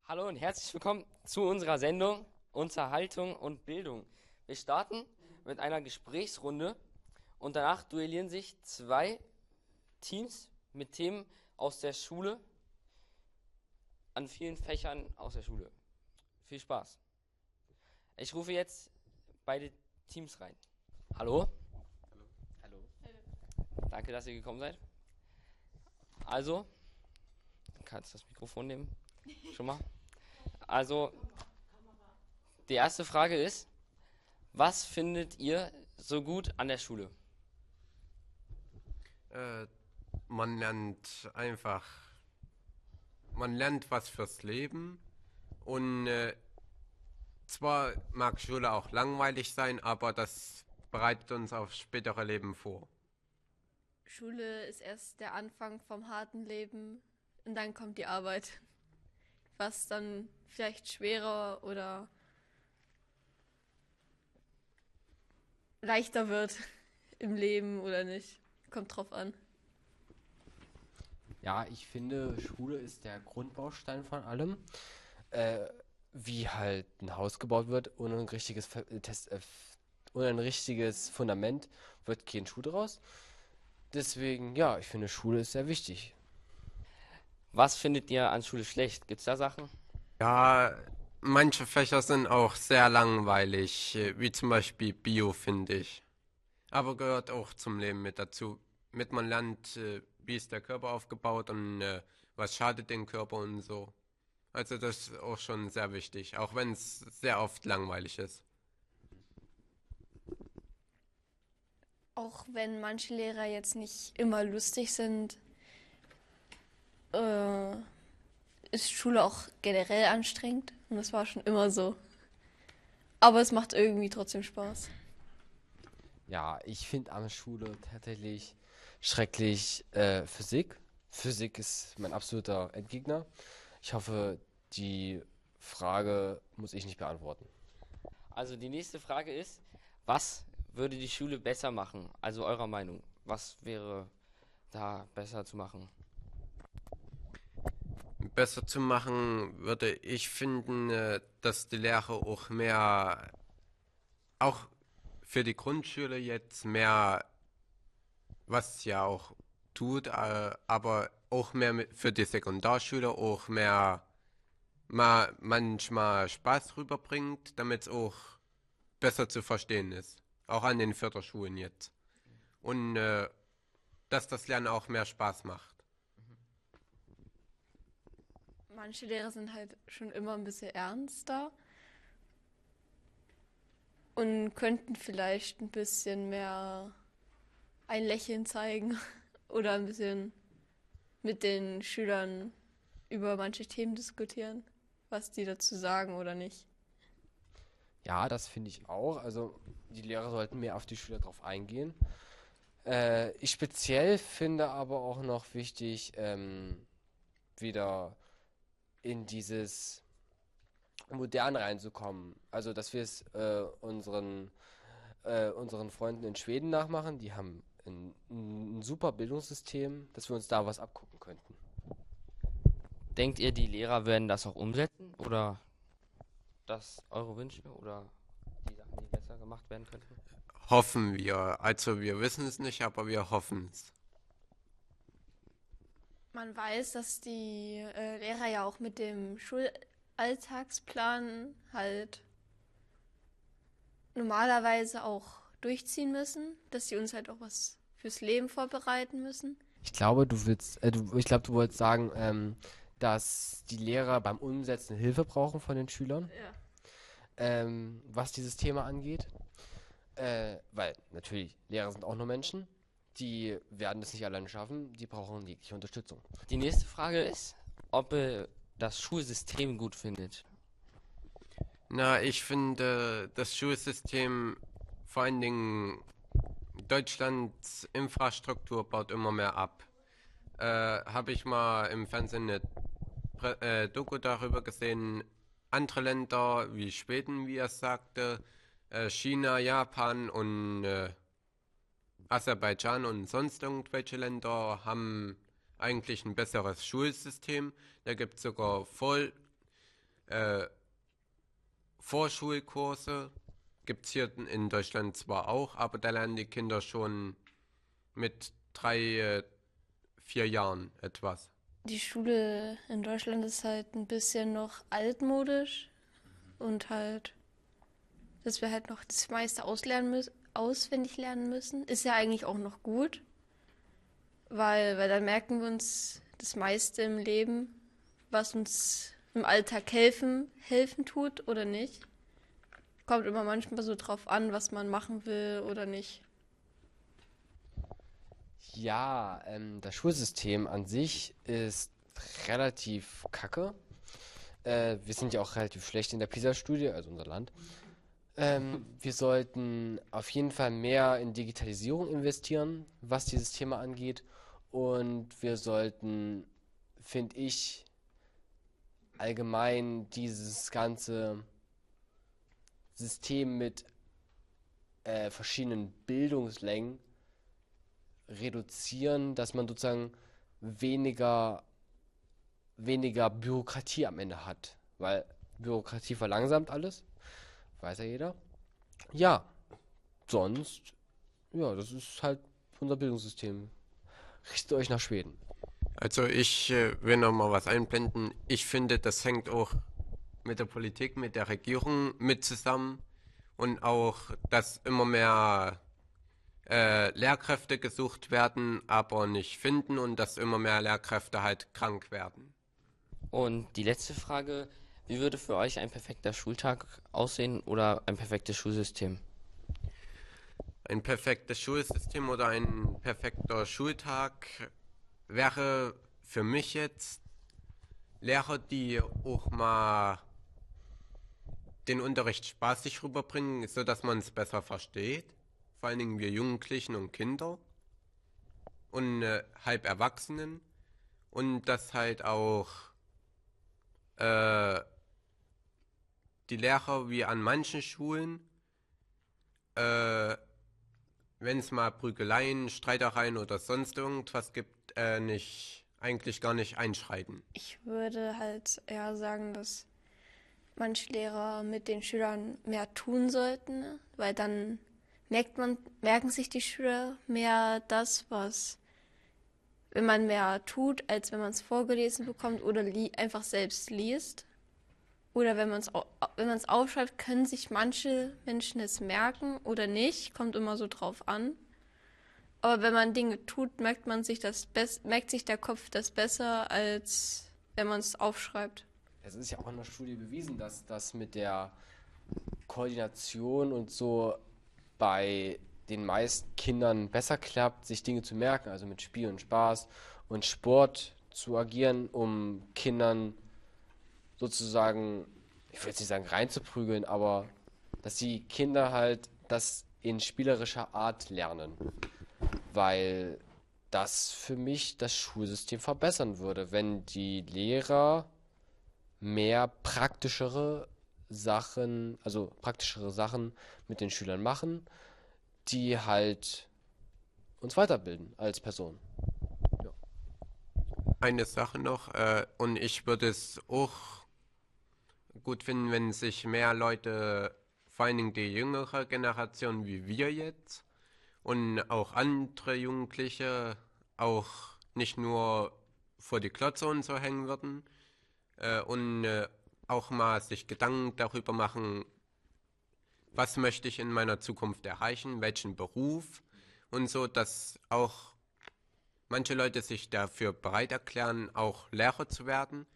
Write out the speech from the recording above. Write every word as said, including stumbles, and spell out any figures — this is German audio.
Hallo und herzlich willkommen zu unserer Sendung Unterhaltung und Bildung. Wir starten mit einer Gesprächsrunde und danach duellieren sich zwei Teams mit Themen aus der Schule an vielen Fächern aus der Schule. Viel Spaß. Ich rufe jetzt beide Teams rein. Hallo? Hallo. Danke, dass ihr gekommen seid. Also, du kannst das Mikrofon nehmen. Schon mal. Also, die erste Frage ist, was findet ihr so gut an der Schule? Äh, Man lernt einfach, man lernt was fürs Leben und äh, zwar mag Schule auch langweilig sein, aber das bereitet uns aufs spätere Leben vor. Schule ist erst der Anfang vom harten Leben und dann kommt die Arbeit, was dann vielleicht schwerer oder leichter wird im Leben oder nicht. Kommt drauf an. Ja, ich finde, Schule ist der Grundbaustein von allem. Äh, Wie halt ein Haus gebaut wird, ohne ein richtiges, Fe- äh, Test, äh, f- ohne ein richtiges Fundament wird kein Schuh draus. Deswegen, ja, ich finde, Schule ist sehr wichtig. Was findet ihr an Schule schlecht? Gibt es da Sachen? Ja, manche Fächer sind auch sehr langweilig, äh, wie zum Beispiel Bio, finde ich. Aber gehört auch zum Leben mit dazu. Mit man lernt, äh, wie ist der Körper aufgebaut und äh, was schadet dem Körper und so. Also das ist auch schon sehr wichtig, auch wenn es sehr oft langweilig ist. Auch wenn manche Lehrer jetzt nicht immer lustig sind, äh, ist Schule auch generell anstrengend und das war schon immer so. Aber es macht irgendwie trotzdem Spaß. Ja, ich finde an der Schule tatsächlich schrecklich äh, Physik. Physik ist mein absoluter Endgegner. Ich hoffe, die Frage muss ich nicht beantworten. Also die nächste Frage ist, was würde die Schule besser machen? Also eurer Meinung. Was wäre da besser zu machen? Besser zu machen würde ich finden, äh, dass die Lehrer auch mehr, auch für die Grundschule jetzt mehr, was ja auch tut, äh, aber auch mehr mit- für die Sekundarschüler auch mehr mal manchmal Spaß rüberbringt, damit es auch besser zu verstehen ist. Auch an den Förderschulen jetzt. Und äh, dass das Lernen auch mehr Spaß macht. Manche Lehrer sind halt schon immer ein bisschen ernster und könnten vielleicht ein bisschen mehr ein Lächeln zeigen oder ein bisschen mit den Schülern über manche Themen diskutieren, was die dazu sagen oder nicht. Ja, das finde ich auch. Also die Lehrer sollten mehr auf die Schüler drauf eingehen. Äh, ich speziell finde aber auch noch wichtig, ähm, wieder in dieses Modern reinzukommen. Also, dass wir es äh, unseren, äh, unseren Freunden in Schweden nachmachen. Die haben ein, ein super Bildungssystem, dass wir uns da was abgucken könnten. Denkt ihr, die Lehrer werden das auch umsetzen? Oder das eure Wünsche oder die Sachen, die besser gemacht werden könnten? Hoffen wir. Also wir wissen es nicht, aber wir hoffen es. Man weiß, dass die äh, Lehrer ja auch mit dem Schulalltagsplan halt normalerweise auch durchziehen müssen, dass sie uns halt auch was fürs Leben vorbereiten müssen. Ich glaube, du willst, äh, du, ich glaube, du wolltest sagen, ähm, dass die Lehrer beim Umsetzen Hilfe brauchen von den Schülern, Ja. ähm, was dieses Thema angeht. Äh, weil natürlich, Lehrer sind auch nur Menschen. Die werden das nicht alleine schaffen. Die brauchen jegliche Unterstützung. Die nächste Frage ist, ob ihr das Schulsystem gut findet. Na, ich finde das Schulsystem, vor allen Dingen Deutschlands Infrastruktur baut immer mehr ab. Äh, Habe ich mal im Fernsehen eine Prä äh, Doku darüber gesehen, andere Länder wie Schweden, wie er sagte, äh, China, Japan und äh, Aserbaidschan und sonst irgendwelche Länder haben eigentlich ein besseres Schulsystem. Da gibt es sogar Äh, Vorschulkurse gibt es hier in Deutschland zwar auch, aber da lernen die Kinder schon mit drei, äh, vier Jahren etwas. Die Schule in Deutschland ist halt ein bisschen noch altmodisch und halt, dass wir halt noch das meiste auslernen müssen, auswendig lernen müssen, ist ja eigentlich auch noch gut, weil, weil dann merken wir uns das meiste im Leben, was uns im Alltag helfen, helfen tut oder nicht. Kommt immer manchmal so drauf an, was man machen will oder nicht. Ja, ähm, das Schulsystem an sich ist relativ kacke. Äh, wir sind ja auch relativ schlecht in der PISA-Studie, also unser Land. Ähm, wir sollten auf jeden Fall mehr in Digitalisierung investieren, was dieses Thema angeht. Und wir sollten, finde ich, allgemein dieses ganze System mit äh, verschiedenen Bildungslängen reduzieren, dass man sozusagen weniger, weniger Bürokratie am Ende hat. Weil Bürokratie verlangsamt alles, weiß ja jeder. Ja, sonst, ja, das ist halt unser Bildungssystem. Richtet euch nach Schweden. Also ich äh, will noch mal was einblenden. Ich finde, das hängt auch mit der Politik, mit der Regierung mit zusammen und auch, dass immer mehr äh, Lehrkräfte gesucht werden, aber nicht finden und dass immer mehr Lehrkräfte halt krank werden. Und die letzte Frage, wie würde für euch ein perfekter Schultag aussehen oder ein perfektes Schulsystem? Ein perfektes Schulsystem oder ein perfekter Schultag wäre für mich jetzt Lehrer, die auch mal den Unterricht spaßig rüberbringen, so dass man es besser versteht. Vor allen Dingen wir Jugendlichen und Kinder und äh, halb Erwachsenen. Und dass halt auch äh, die Lehrer wie an manchen Schulen, äh, wenn es mal Prügeleien, Streitereien oder sonst irgendwas gibt, äh, nicht, eigentlich gar nicht einschreiten. Ich würde halt eher sagen, dass manche Lehrer mit den Schülern mehr tun sollten, ne? Weil dann merkt man, merken sich die Schüler mehr das, was, wenn man mehr tut, als wenn man es vorgelesen bekommt oder li einfach selbst liest. Oder wenn man es wenn man es aufschreibt, können sich manche Menschen es merken oder nicht, kommt immer so drauf an. Aber wenn man Dinge tut, merkt man sich das best merkt sich der Kopf das besser, als wenn man es aufschreibt. Es ist ja auch in der Studie bewiesen, dass das mit der Koordination und so bei den meisten Kindern besser klappt, sich Dinge zu merken, also mit Spiel und Spaß und Sport zu agieren, um Kindern sozusagen, ich will jetzt nicht sagen reinzuprügeln, aber dass die Kinder halt das in spielerischer Art lernen, weil das für mich das Schulsystem verbessern würde, wenn die Lehrer mehr praktischere Sachen, also praktischere Sachen mit den Schülern machen, die halt uns weiterbilden als Person. Ja. Eine Sache noch, äh, und ich würde es auch gut finden, wenn sich mehr Leute, vor allen Dingen die jüngere Generation wie wir jetzt und auch andere Jugendliche, auch nicht nur vor die Glotze und so hängen würden, äh, und äh, auch mal sich Gedanken darüber machen, was möchte ich in meiner Zukunft erreichen, welchen Beruf und so, dass auch manche Leute sich dafür bereit erklären, auch Lehrer zu werden